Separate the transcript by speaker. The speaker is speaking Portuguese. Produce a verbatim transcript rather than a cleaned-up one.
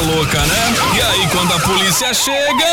Speaker 1: louca, né? E aí, quando a polícia chega...